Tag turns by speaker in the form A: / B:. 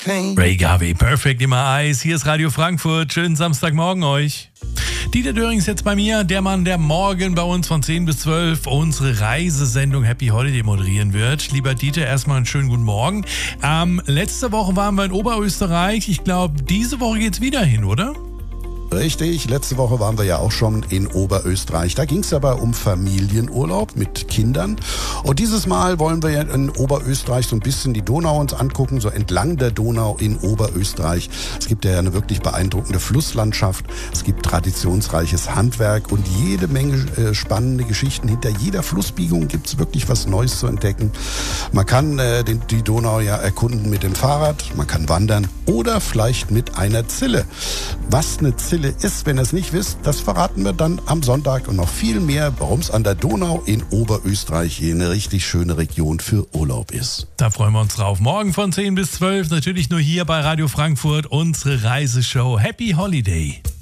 A: pain.
B: Ray Garvey, Perfect in my eyes. Hier ist Radio Frankfurt. Schönen Samstagmorgen euch. Dieter Döring ist jetzt bei mir, der Mann, der morgen bei uns von 10 bis 12 unsere Reisesendung Happy Holiday moderieren wird. Lieber Dieter, erstmal einen schönen guten Morgen. Letzte Woche waren wir in Oberösterreich. Ich glaube, diese Woche geht's wieder hin, oder?
C: Richtig, letzte Woche waren wir ja auch schon in Oberösterreich. Da ging es aber um Familienurlaub mit Kindern. Und dieses Mal wollen wir ja in Oberösterreich so ein bisschen die Donau uns angucken, so entlang der Donau in Oberösterreich. Es gibt ja eine wirklich beeindruckende Flusslandschaft. Es gibt traditionsreiches Handwerk und jede Menge spannende Geschichten. Hinter jeder Flussbiegung gibt es wirklich was Neues zu entdecken. Man kann die Donau ja erkunden mit dem Fahrrad, man kann wandern oder vielleicht mit einer Zille. Was eine Zille ist, wenn ihr es nicht wisst, das verraten wir dann am Sonntag und noch viel mehr, warum es an der Donau in Oberösterreich hier eine richtig schöne Region für Urlaub ist.
B: Da freuen wir uns drauf. Morgen von 10 bis 12, natürlich nur hier bei Radio Frankfurt, unsere Reiseshow Happy Holiday.